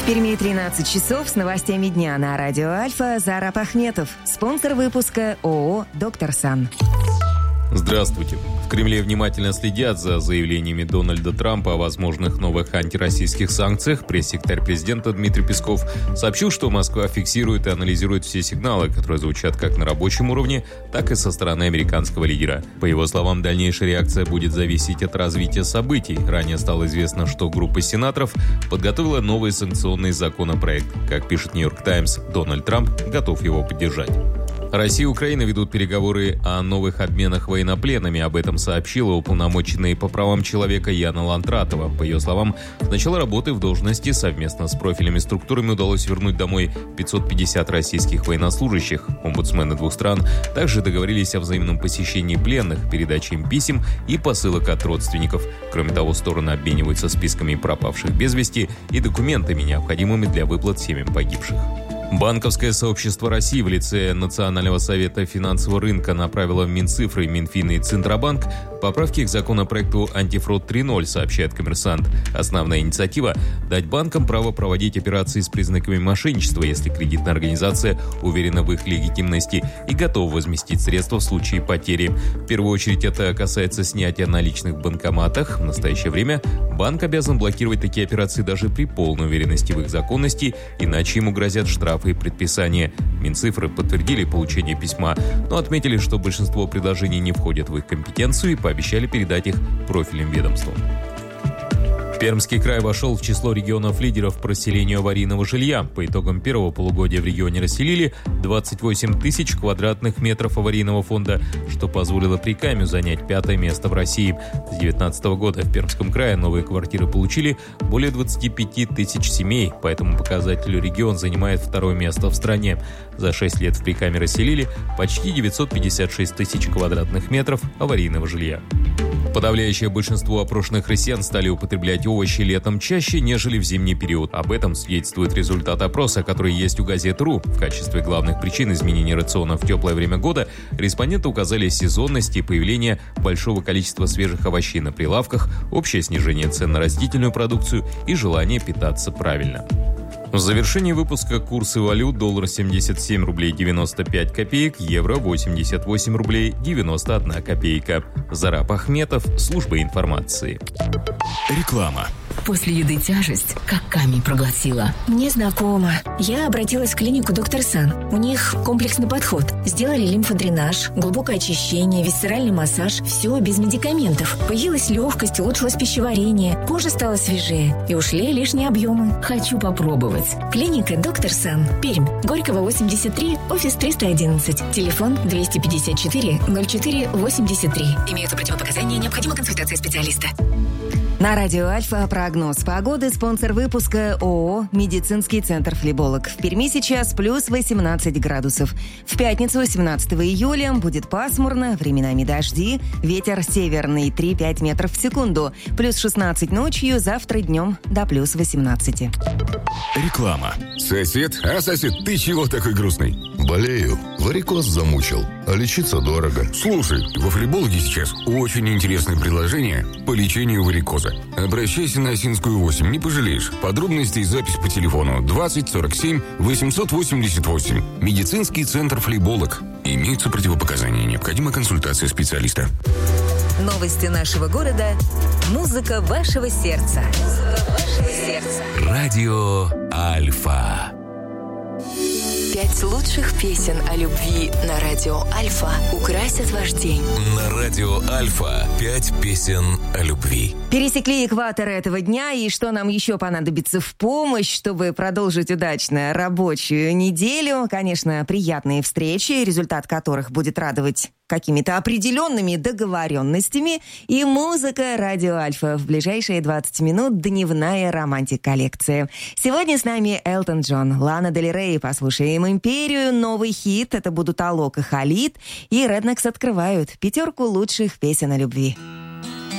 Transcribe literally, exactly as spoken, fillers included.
В Перми тринадцать часов с новостями дня на радио Альфа. Зараб Ахметов, спонсор выпуска ООО «Доктор Сан». Здравствуйте. В Кремле внимательно следят за заявлениями Дональда Трампа о возможных новых антироссийских санкциях. Пресс-секретарь президента Дмитрий Песков сообщил, что Москва фиксирует и анализирует все сигналы, которые звучат как на рабочем уровне, так и со стороны американского лидера. По его словам, дальнейшая реакция будет зависеть от развития событий. Ранее стало известно, что группа сенаторов подготовила новый санкционный законопроект. Как пишет «Нью-Йорк Таймс», Дональд Трамп готов его поддержать. Россия и Украина ведут переговоры о новых обменах военнопленными. Об этом сообщила уполномоченная по правам человека Яна Лантратова. По ее словам, с начала работы в должности совместно с профильными структурами удалось вернуть домой пятьсот пятьдесят российских военнослужащих. Омбудсмены двух стран также договорились о взаимном посещении пленных, передаче им писем и посылок от родственников. Кроме того, стороны обмениваются списками пропавших без вести и документами, необходимыми для выплат семьям погибших. Банковское сообщество России в лице Национального совета финансового рынка направило в Минцифры, Минфин и Центробанк поправки к законопроекту «Антифрод три ноль», сообщает «Коммерсант». Основная инициатива – дать банкам право проводить операции с признаками мошенничества, если кредитная организация уверена в их легитимности и готова возместить средства в случае потери. В первую очередь это касается снятия наличных в банкоматах. В настоящее время банк обязан блокировать такие операции даже при полной уверенности в их законности, иначе ему грозят штрафы и предписания. Минцифры подтвердили получение письма, но отметили, что большинство предложений не входят в их компетенцию и пообещали передать их профильным ведомствам. Пермский край вошел в число регионов-лидеров по расселению аварийного жилья. По итогам первого полугодия в регионе расселили двадцать восемь тысяч квадратных метров аварийного фонда, что позволило Прикамью занять пятое место в России. С две тысячи девятнадцатого года в Пермском крае новые квартиры получили более двадцати пяти тысяч семей. По этому показателю регион занимает второе место в стране. За шесть лет в Прикаме расселили почти девятьсот пятьдесят шесть тысяч квадратных метров аварийного жилья. Подавляющее большинство опрошенных россиян стали употреблять овощи летом чаще, нежели в зимний период. Об этом свидетельствует результат опроса, который есть у газет.ру. В качестве главных причин изменения рациона в теплое время года респонденты указали сезонность и появление большого количества свежих овощей на прилавках, общее снижение цен на растительную продукцию и желание питаться правильно. В завершении выпуска курсы валют: доллар семьдесят семь рублей девяносто пять копеек, евро восемьдесят восемь рублей девяносто одна копейка. Зараб Ахметов, служба информации. Реклама. После еды тяжесть, как камень проглотила. Мне знакомо. Я обратилась в клинику «Доктор Сан». У них комплексный подход. Сделали лимфодренаж, глубокое очищение, висцеральный массаж. Все без медикаментов. Появилась легкость, улучшилось пищеварение, кожа стала свежее и ушли лишние объемы. Хочу попробовать. Клиника «Доктор Сан». Пермь. Горького, восемьдесят три, офис триста одиннадцать. Телефон двести пятьдесят четыре ноль четыре восемьдесят три. Имеются противопоказания, необходима консультация специалиста. На радио Альфа прогноз погоды, спонсор выпуска ООО «Медицинский центр Флеболог». В Перми сейчас плюс восемнадцать градусов. В пятницу, восемнадцатого июля, будет пасмурно, временами дожди, ветер северный три-пять метров в секунду, плюс шестнадцать ночью, завтра днем до плюс восемнадцати. Реклама. Сосед? А, сосед, ты чего такой грустный? Болею. Варикоз замучил. А лечиться дорого. Слушай, во Флебологе сейчас очень интересное предложение по лечению варикоза. Обращайся на Осинскую восемь, не пожалеешь. Подробности и запись по телефону двадцать сорок семь восемьсот восемьдесят восемь. Медицинский центр Флеболог. Имеются противопоказания, необходима консультация специалиста. Новости нашего города. Музыка вашего сердца. Музыка вашего сердца. Радио Альфа. Пять лучших песен о любви на радио Альфа украсят ваш день. На радио Альфа пять песен о любви. Пересекли экватор этого дня, и что нам еще понадобится в помощь, чтобы продолжить удачно рабочую неделю? Конечно, приятные встречи, результат которых будет радовать какими-то определенными договоренностями, и музыка радио Альфа. В ближайшие двадцать минут дневная романтик-коллекция. Сегодня с нами Элтон Джон, Лана Дель Рей. Послушаем «Империю», новый хит. Это будут Алок и Халид. И Реднекс открывают пятерку лучших песен о любви.